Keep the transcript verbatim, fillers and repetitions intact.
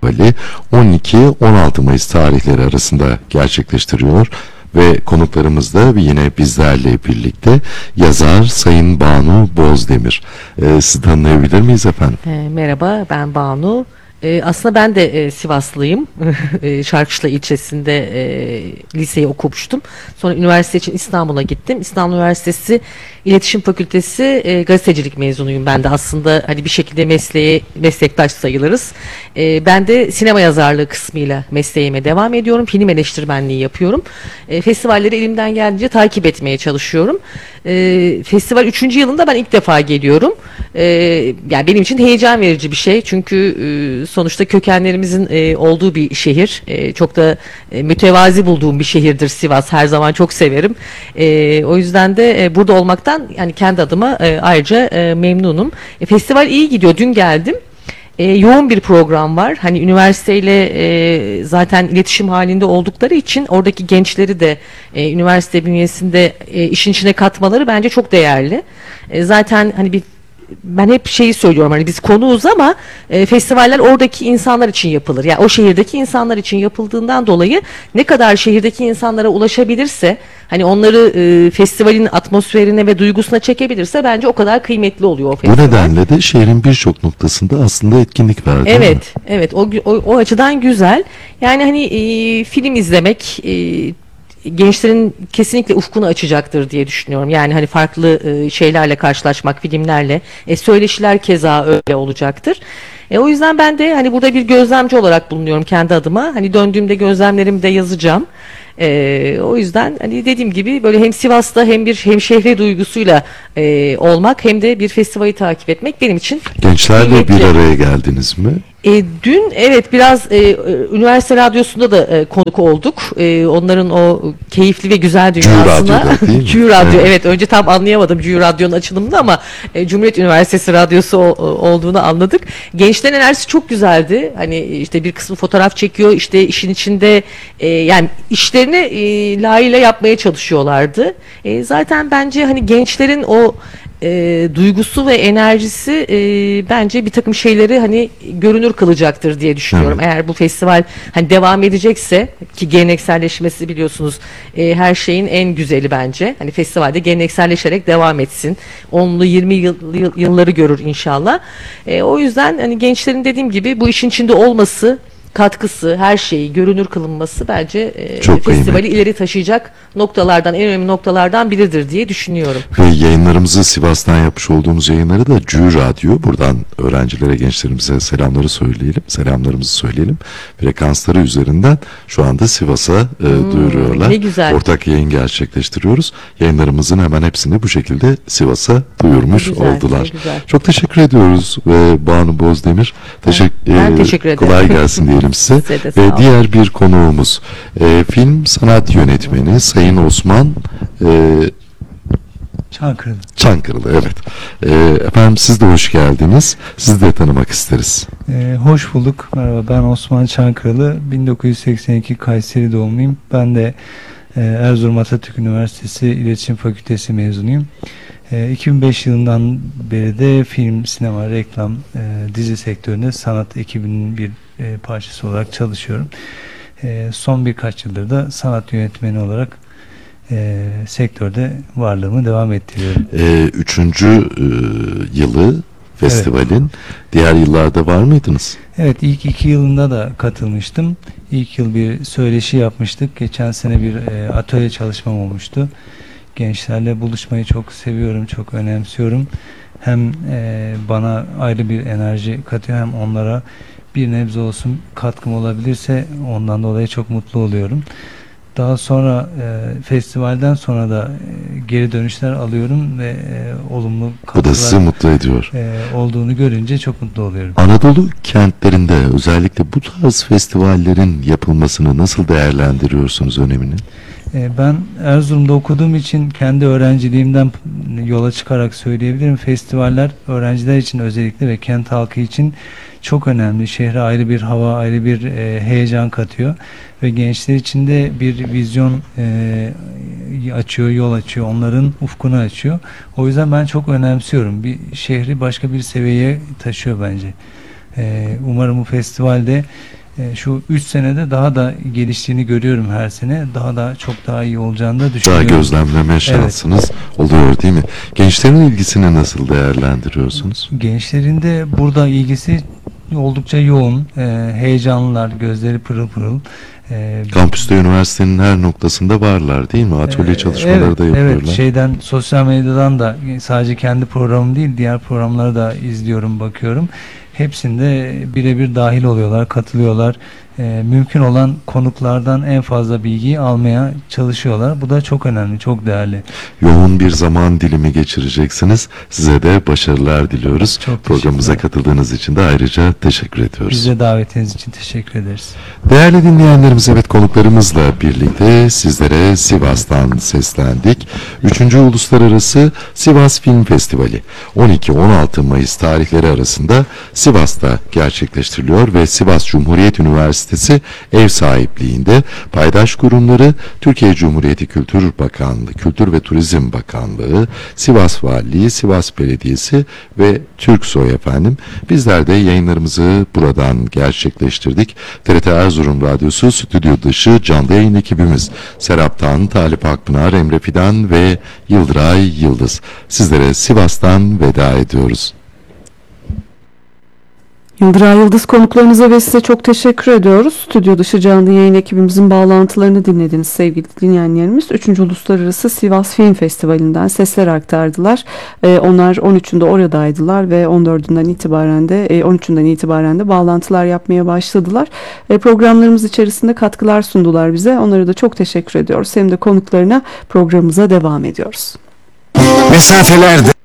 Festivali on iki on altı Mayıs tarihleri arasında gerçekleştiriyor ve konuklarımız da yine bizlerle birlikte yazar Sayın Banu Bozdemir. Ee, sizi tanıyabilir miyiz efendim? E, merhaba, ben Banu. E, aslında ben de e, Sivaslıyım. e, Şarkışla ilçesinde e, liseyi okumuştum. Sonra üniversite için İstanbul'a gittim. İstanbul Üniversitesi İletişim Fakültesi e, gazetecilik mezunuyum ben de. Aslında hani bir şekilde mesleğe meslektaş sayılırız. E, ben de sinema yazarlığı kısmıyla mesleğime devam ediyorum. Film eleştirmenliği yapıyorum. E, festivalleri elimden geldiğince takip etmeye çalışıyorum. E, festival üçüncü yılında ben ilk defa geliyorum. E, yani benim için heyecan verici bir şey. Çünkü e, sonuçta kökenlerimizin e, olduğu bir şehir. E, çok da e, mütevazi bulduğum bir şehirdir Sivas. Her zaman çok severim. E, o yüzden de e, burada olmaktan yani kendi adıma e, ayrıca e, memnunum. E, festival iyi gidiyor. Dün geldim. E, yoğun bir program var. Hani üniversiteyle e, zaten iletişim halinde oldukları için oradaki gençleri de e, üniversite bünyesinde e, işin içine katmaları bence çok değerli. E, zaten hani bir ben hep şeyi söylüyorum, hani biz konuğuz ama e, festivaller oradaki insanlar için yapılır. Yani o şehirdeki insanlar için yapıldığından dolayı ne kadar şehirdeki insanlara ulaşabilirse, hani onları e, festivalin atmosferine ve duygusuna çekebilirse bence o kadar kıymetli oluyor o festival. Bu nedenle de şehrin birçok noktasında aslında etkinlik var, değil mi? Evet, evet. O, o, o açıdan güzel. Yani hani e, film izlemek e, gençlerin kesinlikle ufkunu açacaktır diye düşünüyorum. Yani hani farklı e, şeylerle karşılaşmak, filmlerle. E, söyleşiler keza öyle olacaktır. E, o yüzden ben de hani burada bir gözlemci olarak bulunuyorum kendi adıma. Hani döndüğümde gözlemlerimi de yazacağım. E, o yüzden hani dediğim gibi böyle hem Sivas'ta hem bir hemşehri duygusuyla e, olmak hem de bir festivali takip etmek benim için Gençlerle kıymetli. bir araya geldiniz mi? E, dün evet biraz e, e, üniversite radyosunda da e, konuk olduk. E, onların o keyifli ve güzel dünyasına. Radyo'da değil mi? Q Radyo, Evet. evet. Önce tam anlayamadım Q Radyo'nun açılımını ama e, Cumhuriyet Üniversitesi Radyosu o- o- olduğunu anladık. Gençlerin enerjisi çok güzeldi. Hani işte bir kısmı fotoğraf çekiyor, işte işin içinde e, yani işlerini e, layığıyla yapmaya çalışıyorlardı. E, zaten bence hani gençlerin o e, duygusu ve enerjisi e, bence bir takım şeyleri hani görünür kılacaktır diye düşünüyorum. Evet. Eğer bu festival hani devam edecekse, ki gelenekselleşmesi biliyorsunuz e, her şeyin en güzeli bence. Hani festivalde gelenekselleşerek devam etsin. onlu yirmi yıl, yıl- yılları görür inşallah. E, o yüzden hani gençlerin dediğim gibi bu işin içinde olması, katkısı, her şeyi görünür kılınması bence e, Çok festivali kıymetli. ileri taşıyacak noktalardan, en önemli noktalardan biridir diye düşünüyorum. Ve yayınlarımızı Sivas'tan yapmış olduğumuz yayınları da C Ü Radyo. Buradan öğrencilere, gençlerimize selamları söyleyelim. Selamlarımızı söyleyelim. Frekansları üzerinden şu anda Sivas'a e, duyuruyorlar. ne güzel. Ortak yayın gerçekleştiriyoruz. Yayınlarımızın hemen hepsini bu şekilde Sivas'a duyurmuş Ne güzel, oldular. ne güzel. Çok teşekkür ediyoruz ve Banu Bozdemir. Teşekkür, ben teşekkür ederim. Kolay gelsin diyelim size. Size de sağ Ve olun. diğer bir konuğumuz e, film sanat yönetmeni Sayın Osman e, Çankırılı. Çankırılı, evet. Ee, efendim siz de hoş geldiniz. Sizi de tanımak isteriz. Ee, hoş bulduk. Merhaba, ben Osman Çankırılı. bin dokuz yüz seksen iki Kayseri doğumluyum. Ben de e, Erzurum Atatürk Üniversitesi İletişim Fakültesi mezunuyum. E, iki bin beş yılından beri de film, sinema, reklam, e, dizi sektöründe sanat ekibinin bir e, parçası olarak çalışıyorum. E, son birkaç yıldır da sanat yönetmeni olarak e, sektörde varlığımı devam ettiriyorum. Ee, üçüncü e, yılı festivalin. Diğer yıllarda var mıydınız? Evet, ilk iki yılında da katılmıştım. İlk yıl bir söyleşi yapmıştık. Geçen sene bir e, atölye çalışmam olmuştu. Gençlerle buluşmayı çok seviyorum, çok önemsiyorum. Hem e, bana ayrı bir enerji katıyor, hem onlara bir nebze olsun katkım olabilirse ondan dolayı çok mutlu oluyorum. Daha sonra e, festivalden sonra da e, geri dönüşler alıyorum ve e, olumlu Bu da sizi katkılar mutlu ediyor. e, olduğunu görünce çok mutlu oluyorum. Anadolu kentlerinde özellikle bu tarz festivallerin yapılmasını nasıl değerlendiriyorsunuz, önemini? E, Ben Erzurum'da okuduğum için kendi öğrenciliğimden yola çıkarak söyleyebilirim. Festivaller öğrenciler için özellikle ve kent halkı için çok önemli. Şehre ayrı bir hava, ayrı bir e, heyecan katıyor ve gençler için de bir vizyon e, açıyor, yol açıyor, onların ufkunu açıyor. O yüzden ben çok önemsiyorum. Bir şehri başka bir seviyeye taşıyor bence. E, umarım bu festivalde e, şu üç senede daha da geliştiğini görüyorum her sene. Daha da çok daha iyi olacağını da Daha düşünüyorum. gözlemleme şansınız oluyor değil mi? Gençlerin ilgisini nasıl değerlendiriyorsunuz? Gençlerin de burada ilgisi oldukça yoğun. E, heyecanlılar, gözleri pırıl pırıl. E, Kampüste üniversitenin her noktasında varlar değil mi? Atölye Ee, çalışmaları evet, da yapıyorlar. Evet, şeyden sosyal medyadan da sadece kendi programım değil diğer programları da izliyorum, bakıyorum. Hepsinde birebir dahil oluyorlar, katılıyorlar. Ee, mümkün olan konuklardan en fazla bilgiyi almaya çalışıyorlar. Bu da çok önemli, çok değerli. Yoğun bir zaman dilimi geçireceksiniz. Size de başarılar diliyoruz. Çok Programımıza teşekkürler. katıldığınız için de ayrıca teşekkür ediyoruz. Biz de davetiniz için teşekkür ederiz. Değerli dinleyenlerimiz, evet, konuklarımızla birlikte sizlere Sivas'tan seslendik. üçüncü. Uluslararası Sivas Film Festivali on iki on altı Mayıs tarihleri arasında Sivas'ta gerçekleştiriliyor ve Sivas Cumhuriyet Üniversitesi ev sahipliğinde paydaş kurumları Türkiye Cumhuriyeti Kültür Bakanlığı, Kültür ve Turizm Bakanlığı, Sivas Valiliği, Sivas Belediyesi ve Türksoy efendim. Bizler de yayınlarımızı buradan gerçekleştirdik. T R T Erzurum Radyosu stüdyo dışı canlı yayın ekibimiz Serap'tan, Talip Akpınar, Emre Fidan ve Yıldıray Yıldız. Sizlere Sivas'tan veda ediyoruz. Yıldıray Yıldız, konuklarınıza ve size çok teşekkür ediyoruz. Stüdyo dışı canlı yayın ekibimizin bağlantılarını dinlediniz sevgili dinleyenlerimiz. üçüncü. Uluslararası Sivas Film Festivali'nden sesler aktardılar. Ee, onlar on üçünde oradaydılar ve on dördünden itibaren de on üçünden itibaren de bağlantılar yapmaya başladılar. E, programlarımız içerisinde katkılar sundular bize. Onlara da çok teşekkür ediyoruz. Hem de konuklarına programımıza devam ediyoruz. Mesafelerde